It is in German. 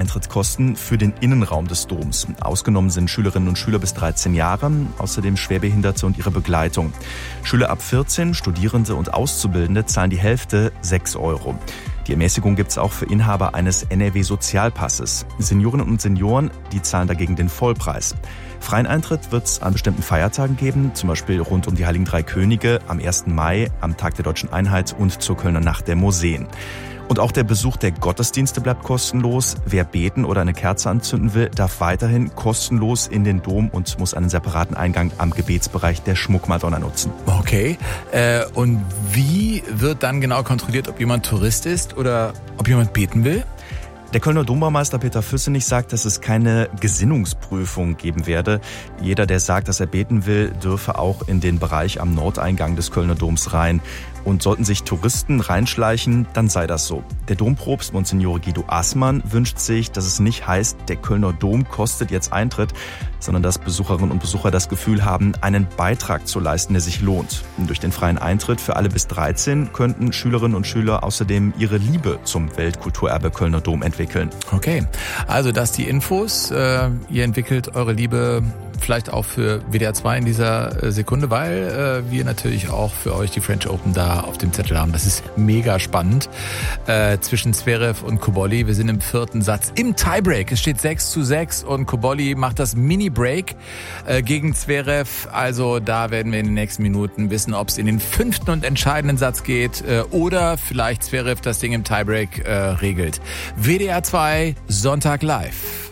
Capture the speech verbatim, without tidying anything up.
Eintrittskosten für den Innenraum des Doms. Ausgenommen sind Schülerinnen und Schüler bis dreizehn Jahre, außerdem Schwerbehinderte und ihre Begleitung. Schüler ab vierzehn, Studierende und Auszubildende zahlen die Hälfte, sechs Euro. Die Ermäßigung gibt es auch für Inhaber eines N R W-Sozialpasses. Seniorinnen und Senioren, die zahlen dagegen den Vollpreis. Freien Eintritt wird es an bestimmten Feiertagen geben, zum Beispiel rund um die Heiligen Drei Könige, am ersten Mai, am Tag der Deutschen Einheit und zur Kölner Nacht der Museen. Und auch der Besuch der Gottesdienste bleibt kostenlos. Wer beten oder eine Kerze anzünden will, darf weiterhin kostenlos in den Dom und muss einen separaten Eingang am Gebetsbereich der Schmuckmadonna nutzen. Okay. Äh, und wie wird dann genau kontrolliert, ob jemand Tourist ist oder ob jemand beten will? Der Kölner Dombaumeister Peter Füssenich sagt, dass es keine Gesinnungsprüfung geben werde. Jeder, der sagt, dass er beten will, dürfe auch in den Bereich am Nordeingang des Kölner Doms rein. Und sollten sich Touristen reinschleichen, dann sei das so. Der Dompropst Monsignore Guido Assmann wünscht sich, dass es nicht heißt, der Kölner Dom kostet jetzt Eintritt, sondern dass Besucherinnen und Besucher das Gefühl haben, einen Beitrag zu leisten, der sich lohnt. Und durch den freien Eintritt für alle bis dreizehn könnten Schülerinnen und Schüler außerdem ihre Liebe zum Weltkulturerbe Kölner Dom entwickeln. Okay, also das die Infos. Äh, ihr entwickelt eure Liebe vielleicht auch für W D R zwei in dieser Sekunde, weil äh, wir natürlich auch für euch die French Open da auf dem Zettel haben. Das ist mega spannend. Äh, zwischen Zverev und Cobolli. Wir sind im vierten Satz im Tiebreak. Es steht sechs zu sechs und Cobolli macht das Mini-Break äh, gegen Zverev. Also da werden wir in den nächsten Minuten wissen, ob es in den fünften und entscheidenden Satz geht äh, oder vielleicht Zverev das Ding im Tiebreak äh, regelt. W D R zwei Sonntag live.